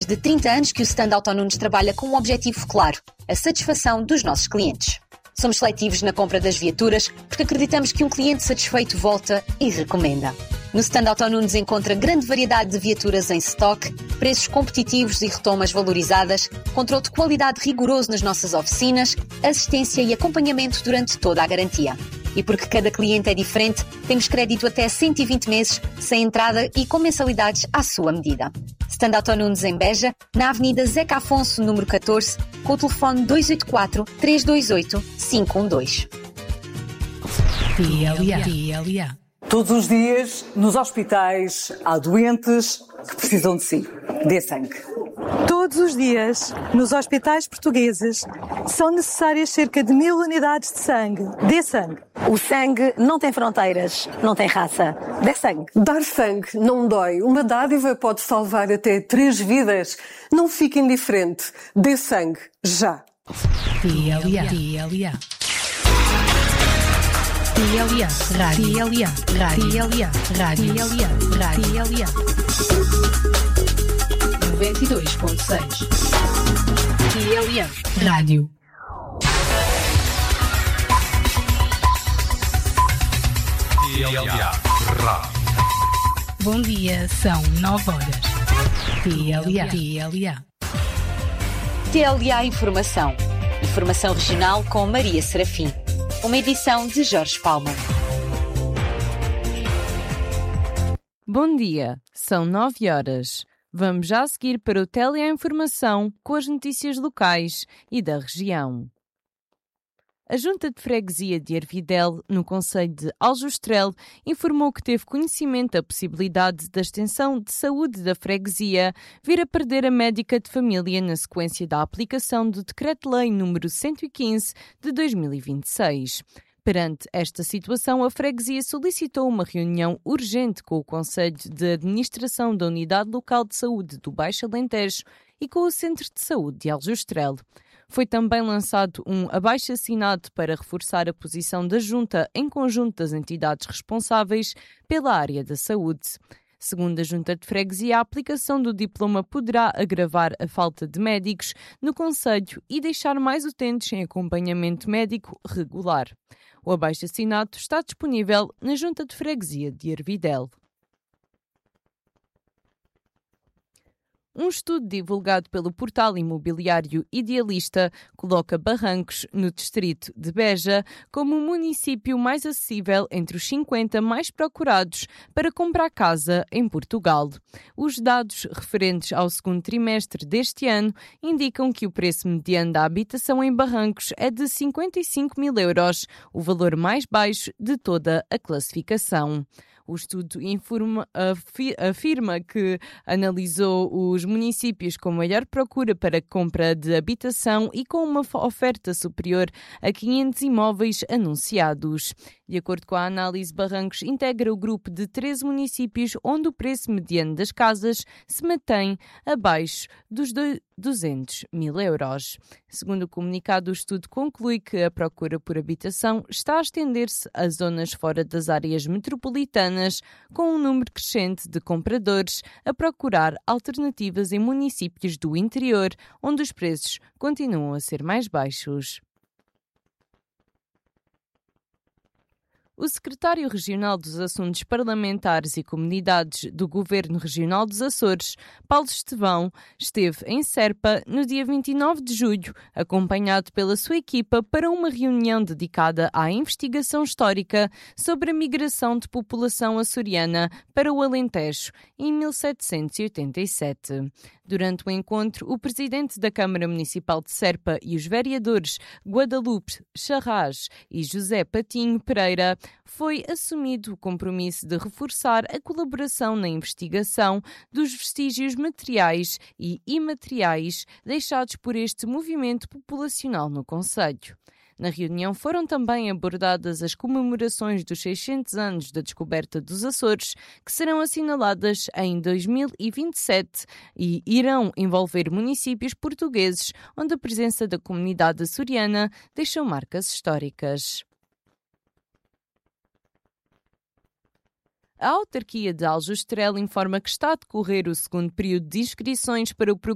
de 30 anos que o stand Autonunes trabalha com um objetivo claro: a satisfação dos nossos clientes. Somos seletivos na compra das viaturas porque acreditamos que um cliente satisfeito volta e recomenda. No stand Autonunes encontra grande variedade de viaturas em stock, preços competitivos e retomas valorizadas, controle de qualidade rigoroso nas nossas oficinas, assistência e acompanhamento durante toda a garantia. E porque cada cliente é diferente, temos crédito até 120 meses, sem entrada e com mensalidades à sua medida. Stand Autonunes em Beja, na Avenida Zeca Afonso, número 14, com o telefone 284-328-512. TLA. Todos os dias, nos hospitais, há doentes que precisam de si. Dê sangue. Todos os dias, nos hospitais portugueses, são necessárias cerca de 1000 unidades de sangue. Dê sangue. O sangue não tem fronteiras, não tem raça. Dê sangue. Dar sangue não dói. Uma dádiva pode salvar até 3 vidas. Não fique indiferente. Dê sangue. Já. TLA. Rádio. 92.6. TLA Rádio. TLA Rádio. Bom dia, são 9 horas. TLA. TLA Informação. Informação regional com Maria Serafim. Uma edição de Jorge Palma. Bom dia, são 9 horas. Vamos já seguir para o TLA Informação com as notícias locais e da região. A Junta de Freguesia de Ervidel, no concelho de Aljustrel, informou que teve conhecimento da possibilidade da extensão de saúde da freguesia vir a perder a médica de família na sequência da aplicação do Decreto-Lei número 115 de 2026. Perante esta situação, a freguesia solicitou uma reunião urgente com o Conselho de Administração da Unidade Local de Saúde do Baixo Alentejo e com o Centro de Saúde de Aljustrel. Foi também lançado um abaixo-assinado para reforçar a posição da Junta em conjunto das entidades responsáveis pela área da saúde. Segundo a Junta de Freguesia, a aplicação do diploma poderá agravar a falta de médicos no concelho e deixar mais utentes em acompanhamento médico regular. O abaixo-assinado está disponível na Junta de Freguesia de Ervidel. Um estudo divulgado pelo portal imobiliário Idealista coloca Barrancos, no distrito de Beja, como o município mais acessível entre os 50 mais procurados para comprar casa em Portugal. Os dados referentes ao segundo trimestre deste ano indicam que o preço mediano da habitação em Barrancos é de 55 mil euros, o valor mais baixo de toda a classificação. O estudo afirma que analisou os municípios com maior procura para compra de habitação e com uma oferta superior a 500 imóveis anunciados. De acordo com a análise, Barrancos integra o grupo de 13 municípios onde o preço mediano das casas se mantém abaixo dos 200 mil euros. Segundo o comunicado, o estudo conclui que a procura por habitação está a estender-se a zonas fora das áreas metropolitanas, com um número crescente de compradores a procurar alternativas em municípios do interior, onde os preços continuam a ser mais baixos. O secretário regional dos Assuntos Parlamentares e Comunidades do Governo Regional dos Açores, Paulo Estevão, esteve em Serpa no dia 29 de julho, acompanhado pela sua equipa para uma reunião dedicada à investigação histórica sobre a migração de população açoriana para o Alentejo em 1787. Durante o encontro, o presidente da Câmara Municipal de Serpa e os vereadores Guadalupe Charras e José Patinho Pereira foi assumido o compromisso de reforçar a colaboração na investigação dos vestígios materiais e imateriais deixados por este movimento populacional no concelho. Na reunião foram também abordadas as comemorações dos 600 anos da descoberta dos Açores, que serão assinaladas em 2027 e irão envolver municípios portugueses, onde a presença da comunidade açoriana deixou marcas históricas. A autarquia de Aljustrel informa que está a decorrer o segundo período de inscrições para o programa